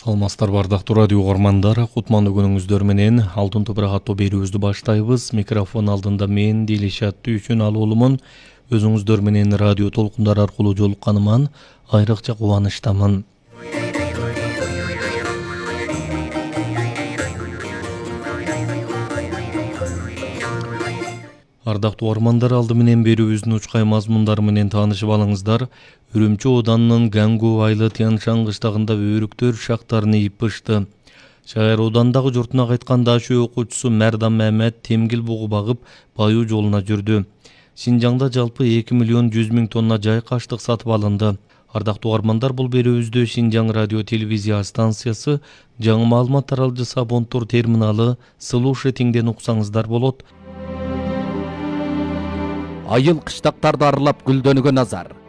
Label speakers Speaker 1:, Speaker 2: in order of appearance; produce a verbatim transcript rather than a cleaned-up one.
Speaker 1: Саламатсыздар бардактуу радио угармандар, кутмандуу күнүңүздөр менен Алтын топурак аттуу берүүбүздү баштайбыз. Микрофон алдында мен Дилишат Түйчүн алуулумун. Өзүңүздөр менен радио толкундар аркылуу жолукканыман айрыкча кубанычтамын. Ардактуу угармандар, алды менен берүүбүздүн учкай мазмундары менен таанышып алыңыздар. Үрүмчү Оданынын Гангу айылы Тянь-Шань кыштагында өрүктөр шактарын ийип пышты. Шаар Оодандагы журтуна кайткан дашөө окуучусу Мәрдан Мамед темгил бугу багып, Баюу жолуна жүрдү. Синжаңда жалпы эки миллион жүз миң тонна жайкы аштык сатып алынды. Ардактуу угармандар, бул берүүбүздө Синжаң радио телевизия станциясы, жаңы маалымат таралгычы Сабонтур терминалы, слушатиңден уксаңыздар болот.
Speaker 2: Айыл кыштактарды аралап гүлдөнгөн азар.